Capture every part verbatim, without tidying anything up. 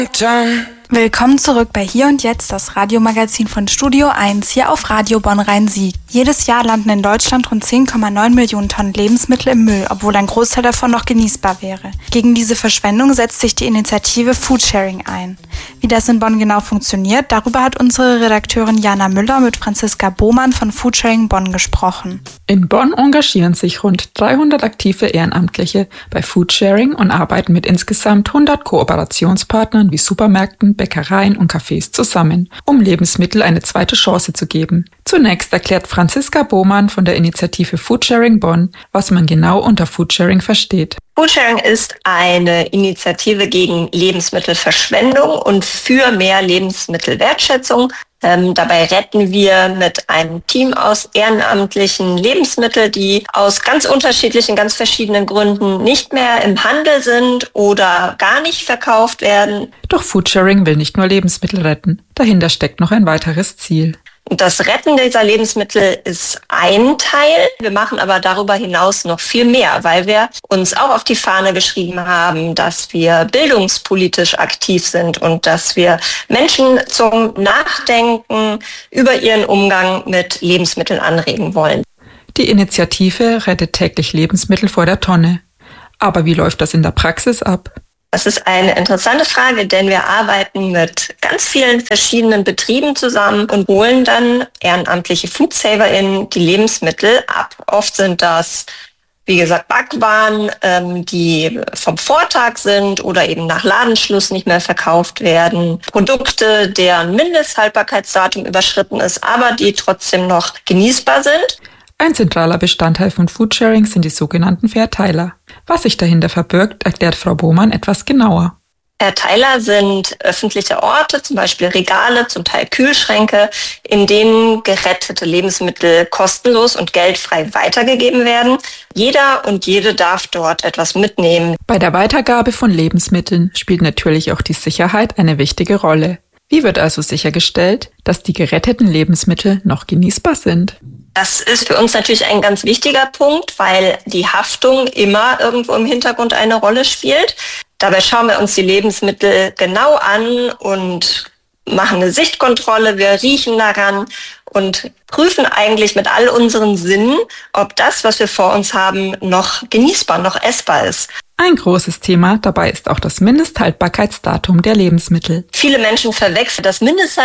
Willkommen zurück bei Hier und Jetzt, das Radiomagazin von Studio eins, hier auf Radio Bonn-Rhein-Sieg. Jedes Jahr landen in Deutschland rund zehn Komma neun Millionen Tonnen Lebensmittel im Müll, obwohl ein Großteil davon noch genießbar wäre. Gegen diese Verschwendung setzt sich die Initiative Foodsharing ein. Wie das in Bonn genau funktioniert, darüber hat unsere Redakteurin Jana Müller mit Franziska Bohmann von Foodsharing Bonn gesprochen. In Bonn engagieren sich rund dreihundert aktive Ehrenamtliche bei Foodsharing und arbeiten mit insgesamt hundert Kooperationspartnern wie Supermärkten, Bäckereien und Cafés zusammen, um Lebensmittel eine zweite Chance zu geben. Zunächst erklärt Franziska Bohmann von der Initiative Foodsharing Bonn, was man genau unter Foodsharing versteht. Foodsharing ist eine Initiative gegen Lebensmittelverschwendung und für mehr Lebensmittelwertschätzung. Ähm, dabei retten wir mit einem Team aus Ehrenamtlichen Lebensmittel, die aus ganz unterschiedlichen, ganz verschiedenen Gründen nicht mehr im Handel sind oder gar nicht verkauft werden. Doch Foodsharing will nicht nur Lebensmittel retten. Dahinter steckt noch ein weiteres Ziel. Das Retten dieser Lebensmittel ist ein Teil. Wir machen aber darüber hinaus noch viel mehr, weil wir uns auch auf die Fahne geschrieben haben, dass wir bildungspolitisch aktiv sind und dass wir Menschen zum Nachdenken über ihren Umgang mit Lebensmitteln anregen wollen. Die Initiative rettet täglich Lebensmittel vor der Tonne. Aber wie läuft das in der Praxis ab? Das ist eine interessante Frage, denn wir arbeiten mit ganz vielen verschiedenen Betrieben zusammen und holen dann ehrenamtliche FoodsaverInnen die Lebensmittel ab. Oft sind das, wie gesagt, Backwaren, ähm, die vom Vortag sind oder eben nach Ladenschluss nicht mehr verkauft werden. Produkte, deren Mindesthaltbarkeitsdatum überschritten ist, aber die trotzdem noch genießbar sind. Ein zentraler Bestandteil von Foodsharing sind die sogenannten Verteiler. Was sich dahinter verbirgt, erklärt Frau Bohmann etwas genauer. Verteiler sind öffentliche Orte, zum Beispiel Regale, zum Teil Kühlschränke, in denen gerettete Lebensmittel kostenlos und geldfrei weitergegeben werden. Jeder und jede darf dort etwas mitnehmen. Bei der Weitergabe von Lebensmitteln spielt natürlich auch die Sicherheit eine wichtige Rolle. Wie wird also sichergestellt, dass die geretteten Lebensmittel noch genießbar sind? Das ist für uns natürlich ein ganz wichtiger Punkt, weil die Haftung immer irgendwo im Hintergrund eine Rolle spielt. Dabei schauen wir uns die Lebensmittel genau an und machen eine Sichtkontrolle. Wir riechen daran und prüfen eigentlich mit all unseren Sinnen, ob das, was wir vor uns haben, noch genießbar, noch essbar ist. Ein großes Thema dabei ist auch das Mindesthaltbarkeitsdatum der Lebensmittel. Viele Menschen verwechseln das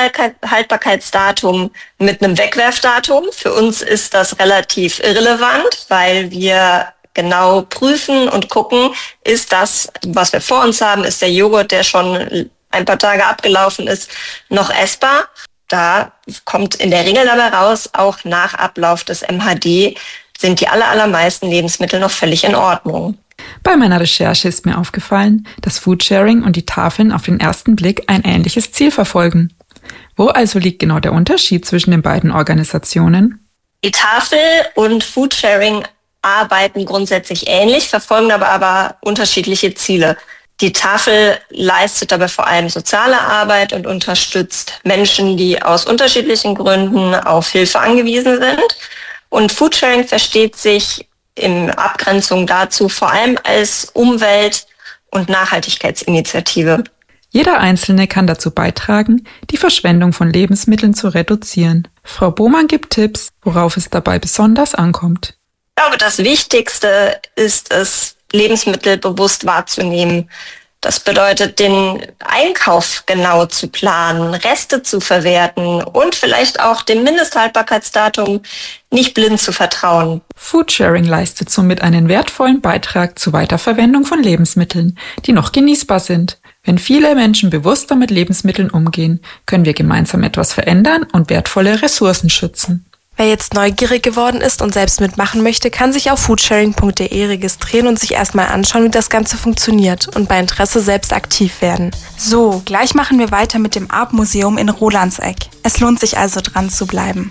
Mindesthaltbarkeitsdatum mit einem Wegwerfdatum. Für uns ist das relativ irrelevant, weil wir genau prüfen und gucken, ist das, was wir vor uns haben, ist der Joghurt, der schon ein paar Tage abgelaufen ist, noch essbar. Da kommt in der Regel dabei raus, auch nach Ablauf des M H D sind die aller, allermeisten Lebensmittel noch völlig in Ordnung. Bei meiner Recherche ist mir aufgefallen, dass Foodsharing und die Tafeln auf den ersten Blick ein ähnliches Ziel verfolgen. Wo also liegt genau der Unterschied zwischen den beiden Organisationen? Die Tafel und Foodsharing arbeiten grundsätzlich ähnlich, verfolgen aber, aber unterschiedliche Ziele. Die Tafel leistet dabei vor allem soziale Arbeit und unterstützt Menschen, die aus unterschiedlichen Gründen auf Hilfe angewiesen sind. Und Foodsharing versteht sich in Abgrenzung dazu vor allem als Umwelt- und Nachhaltigkeitsinitiative. Jeder Einzelne kann dazu beitragen, die Verschwendung von Lebensmitteln zu reduzieren. Frau Bohmann gibt Tipps, worauf es dabei besonders ankommt. Ich glaube, das Wichtigste ist es, Lebensmittel bewusst wahrzunehmen. Das bedeutet, den Einkauf genau zu planen, Reste zu verwerten und vielleicht auch dem Mindesthaltbarkeitsdatum nicht blind zu vertrauen. Foodsharing leistet somit einen wertvollen Beitrag zur Weiterverwendung von Lebensmitteln, die noch genießbar sind. Wenn viele Menschen bewusster mit Lebensmitteln umgehen, können wir gemeinsam etwas verändern und wertvolle Ressourcen schützen. Wer jetzt neugierig geworden ist und selbst mitmachen möchte, kann sich auf foodsharing punkt de registrieren und sich erstmal anschauen, wie das Ganze funktioniert und bei Interesse selbst aktiv werden. So, gleich machen wir weiter mit dem Artmuseum in Rolandseck. Es lohnt sich also dran zu bleiben.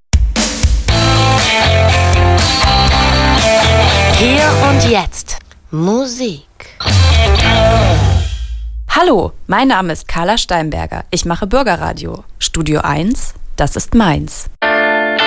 Hier und jetzt Musik. Hallo, mein Name ist Carla Steinberger. Ich mache Bürgerradio. Studio eins, das ist meins.